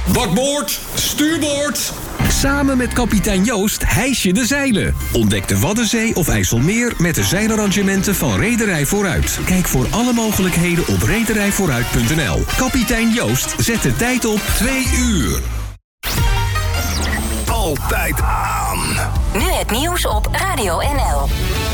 Bakboord, stuurboord. Samen met kapitein Joost hijs je de zeilen. Ontdek de Waddenzee of IJsselmeer met de zeilarrangementen van Rederij Vooruit. Kijk voor alle mogelijkheden op rederijvooruit.nl. Kapitein Joost zet de tijd op 2 uur. Altijd aan. Nu het nieuws op Radio NL.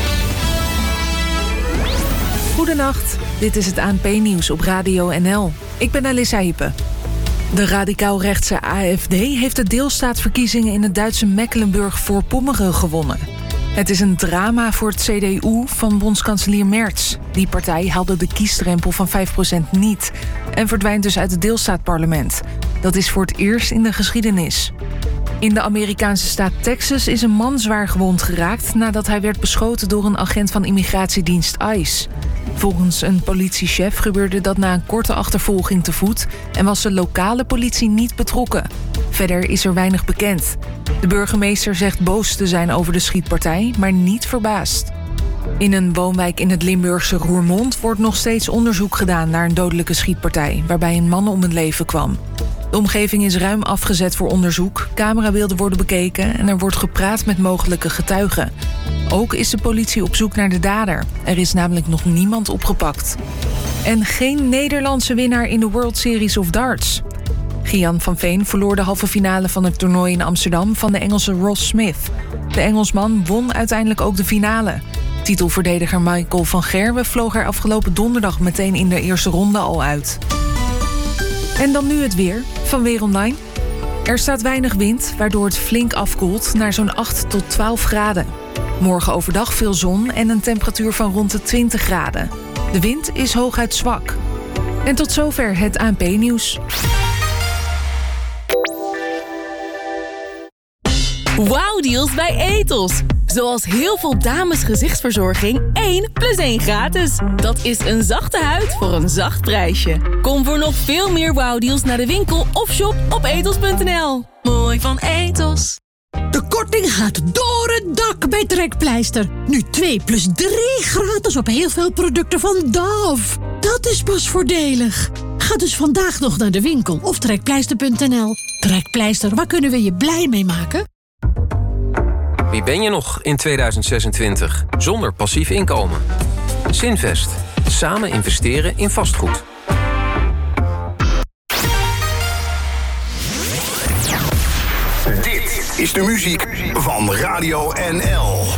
Goedenacht, dit is het ANP-nieuws op Radio NL. Ik ben Alissa Hippe. De radicaal-rechtse AfD heeft de deelstaatverkiezingen in het Duitse Mecklenburg-Voorpommeren gewonnen. Het is een drama voor het CDU van bondskanselier Merz. Die partij haalde de kiesdrempel van 5% niet en verdwijnt dus uit het deelstaatparlement. Dat is voor het eerst in de geschiedenis. In de Amerikaanse staat Texas is een man zwaar gewond geraakt nadat hij werd beschoten door een agent van immigratiedienst ICE. Volgens een politiechef gebeurde dat na een korte achtervolging te voet en was de lokale politie niet betrokken. Verder is er weinig bekend. De burgemeester zegt boos te zijn over de schietpartij, maar niet verbaasd. In een woonwijk in het Limburgse Roermond wordt nog steeds onderzoek gedaan naar een dodelijke schietpartij, waarbij een man om het leven kwam. De omgeving is ruim afgezet voor onderzoek, camerabeelden worden bekeken en er wordt gepraat met mogelijke getuigen. Ook is de politie op zoek naar de dader. Er is namelijk nog niemand opgepakt. En geen Nederlandse winnaar in de World Series of Darts. Gian van Veen verloor de halve finale van het toernooi in Amsterdam van de Engelse Ross Smith. De Engelsman won uiteindelijk ook de finale. Titelverdediger Michael van Gerwen vloog er afgelopen donderdag meteen in de eerste ronde al uit. En dan nu het weer van Weer Online. Er staat weinig wind, waardoor het flink afkoelt naar zo'n 8 tot 12 graden. Morgen overdag veel zon en een temperatuur van rond de 20 graden. De wind is hooguit zwak. En tot zover het ANP-nieuws. Wauwdeals bij Ethos. Zoals heel veel dames gezichtsverzorging, 1 + 1 gratis. Dat is een zachte huid voor een zacht prijsje. Kom voor nog veel meer wauwdeals naar de winkel of shop op ethos.nl. Mooi van Ethos. De korting gaat door het dak bij Trekpleister. Nu 2 + 3 gratis op heel veel producten van Dove. Dat is pas voordelig. Ga dus vandaag nog naar de winkel of trekpleister.nl. Trekpleister, waar kunnen we je blij mee maken? Wie ben je nog in 2026 zonder passief inkomen? Zinvest. Samen investeren in vastgoed. Dit is de muziek van Radio NL.